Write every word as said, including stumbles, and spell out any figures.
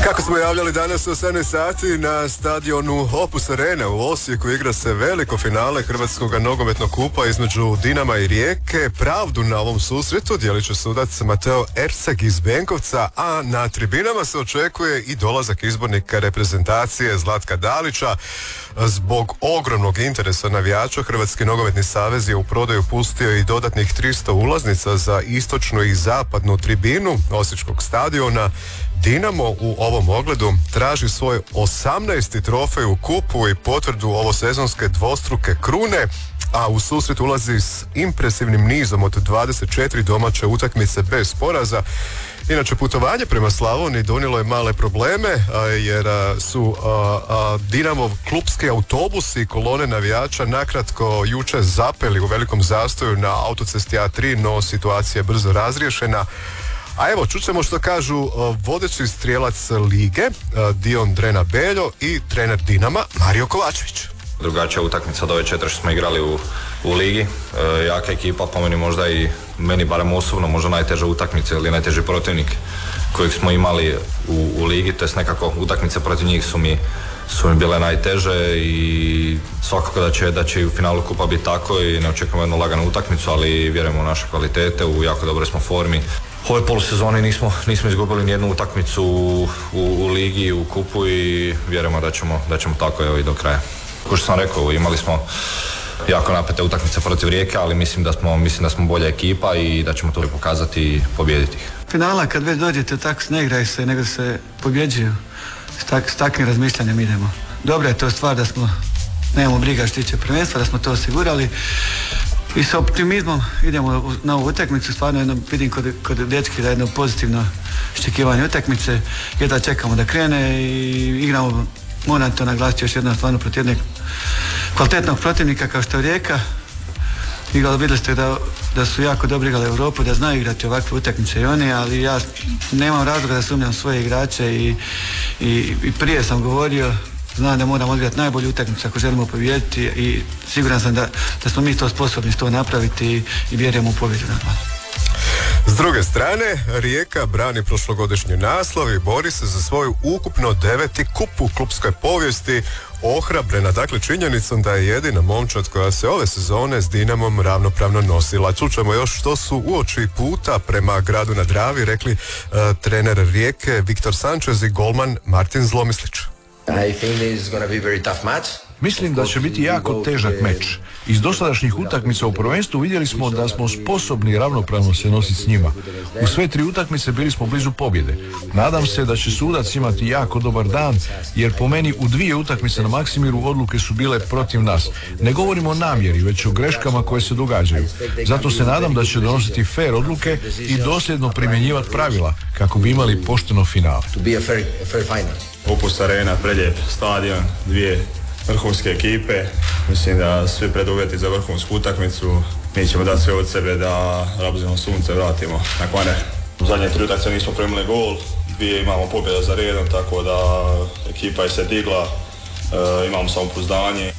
Kako smo javljali danas u osamnaest sati na stadionu Opus Arena u Osijeku igra se veliko finale Hrvatskog nogometnog kupa između Dinama i Rijeke. Pravdu na ovom susretu dijelit će sudac Mateo Erceg iz Benkovca, a na tribinama se očekuje i dolazak izbornika reprezentacije Zlatka Dalića. Zbog ogromnog interesa navijača Hrvatski nogometni savez je u prodaju pustio i dodatnih tristo ulaznica za istočnu i zapadnu tribinu Osječkog stadiona. Dinamo u ovom ogledu traži svoj osamnaesti trofej u kupu i potvrdu ovosezonske dvostruke krune, a u susret ulazi s impresivnim nizom od dvadeset četiri domaće utakmice bez poraza. Inače, putovanje prema Slavoniji donijelo je male probleme jer su Dinamov klupski autobusi i kolone navijača nakratko jučer zapeli u velikom zastoju na autocesti A tri, no situacija je brzo razriješena. A evo, čućemo što kažu vodeći strijelac lige Dion Drena Beljo i trener Dinama Mario Kovačević. Drugačija utakmica od ove četiri što smo igrali u, u ligi. E, jaka ekipa, po meni možda i meni barem osobno možda najteža utakmica ili najteži protivnik kojeg smo imali u, u ligi. To jest nekako utakmice protiv njih su mi, su mi bile najteže i svakako da će, da će i u finalu kupa biti tako i ne očekujemo jednu laganu utakmicu, ali vjerujemo u naše kvalitete, u jako dobroj smo formi. U ovoj polusezoni nismo, nismo izgubili nijednu utakmicu u, u, u ligi, u kupu i vjerujemo da ćemo, da ćemo tako evo i do kraja. Kao što sam rekao, imali smo jako napete utakmice protiv Rijeke, ali mislim da smo, mislim da smo bolja ekipa i da ćemo to pokazati i pobijediti ih. Finala kad već dođete tako ne igraju se, nego se pobjeđuju. S, tak, s takvim razmišljanjem idemo. Dobra je to stvar da smo, nemamo briga što tiče prvenstva, da smo to osigurali. I sa optimizmom idemo na ovu utakmicu, stvarno jedno, vidim kod, kod dečki da jedno pozitivno iščekivanje utakmice, jedva čekamo da krene i igramo, moram to naglasiti još jednom, stvarno protiv jednog kvalitetnog protivnika kao što je Rijeka. Igrali, vidjeli ste da, da su jako dobro igrali u Europu, da znaju igrati ovakve utakmice i oni, ali ja nemam razloga da sumnjam svoje igrače i, i, i prije sam govorio, znam da moramo odigrati najbolju utakmicu ako želimo pobijediti i siguran sam da, da smo mi to sposobni to napraviti i, i vjerujemo u pobjedu. S druge strane, Rijeka brani prošlogodišnji naslov i bori se za svoju ukupno deveti kup u klupskoj povijesti, ohrabrena dakle činjenicom da je jedina momčad koja se ove sezone s Dinamom ravnopravno nosila. Čućemo još što su uoči puta prema gradu na Dravi rekli uh, trener Rijeke Viktor Sanchez i golman Martin Zlomislić. I think this is going to be a very tough match. Mislim da će biti jako težak meč. Iz dosadašnjih utakmica u prvenstvu vidjeli smo da smo sposobni ravnopravno se nositi s njima. U sve tri utakmice bili smo blizu pobjede. Nadam se da će sudac imati jako dobar dan, jer po meni u dvije utakmice na Maksimiru odluke su bile protiv nas. Ne govorimo o namjeri, već o greškama koje se događaju. Zato se nadam da će donositi fair odluke i dosljedno primjenjivati pravila kako bi imali pošteno finale. Opus Arena, prelijep stadion, dvije vrhunske ekipe, mislim da svi preduvjeti za vrhunsku utakmicu, mi ćemo dati sve od sebe da rabuzimo sunce, vratimo na Kvarner. U zadnje tri utakmice nismo primili gol, dvije imamo pobjeda za redom, tako da ekipa je se digla, e, imamo samopouzdanje.